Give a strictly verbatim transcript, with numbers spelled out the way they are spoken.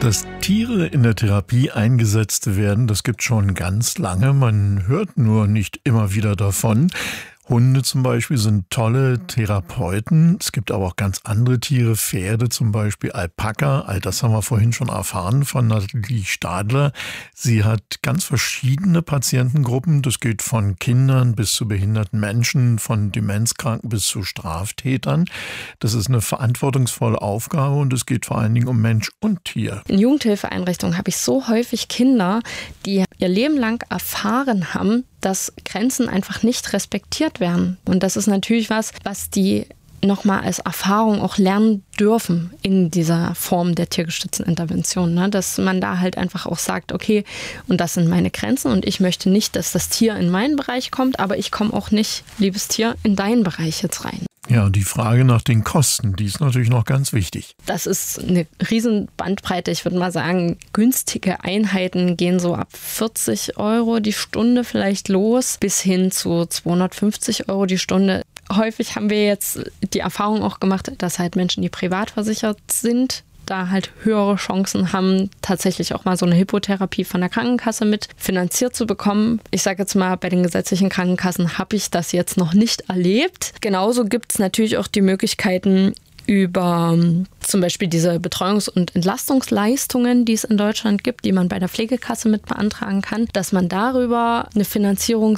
Dass Tiere in der Therapie eingesetzt werden, das gibt schon ganz lange. Man hört nur nicht immer wieder davon. Hunde zum Beispiel sind tolle Therapeuten. Es gibt aber auch ganz andere Tiere, Pferde zum Beispiel, Alpaka. All das haben wir vorhin schon erfahren von Nathalie Stadler. Sie hat ganz verschiedene Patientengruppen. Das geht von Kindern bis zu behinderten Menschen, von Demenzkranken bis zu Straftätern. Das ist eine verantwortungsvolle Aufgabe und es geht vor allen Dingen um Mensch und Tier. In Jugendhilfeeinrichtungen habe ich so häufig Kinder, die ihr Leben lang erfahren haben, dass Grenzen einfach nicht respektiert werden. Und das ist natürlich was, was die nochmal als Erfahrung auch lernen dürfen in dieser Form der tiergestützten Intervention. Ne? Dass man da halt einfach auch sagt, okay, und das sind meine Grenzen und ich möchte nicht, dass das Tier in meinen Bereich kommt, aber ich komme auch nicht, liebes Tier, in deinen Bereich jetzt rein. Ja, und die Frage nach den Kosten, die ist natürlich noch ganz wichtig. Das ist eine riesen Bandbreite. Ich würde mal sagen, günstige Einheiten gehen so ab vierzig Euro die Stunde vielleicht los, bis hin zu zweihundertfünfzig Euro die Stunde. Häufig haben wir jetzt die Erfahrung auch gemacht, dass halt Menschen, die privat versichert sind, da halt höhere Chancen haben, tatsächlich auch mal so eine Hypotherapie von der Krankenkasse mit finanziert zu bekommen. Ich sage jetzt mal, bei den gesetzlichen Krankenkassen habe ich das jetzt noch nicht erlebt. Genauso gibt es natürlich auch die Möglichkeiten, über zum Beispiel diese Betreuungs- und Entlastungsleistungen, die es in Deutschland gibt, die man bei der Pflegekasse mit beantragen kann, dass man darüber eine Finanzierung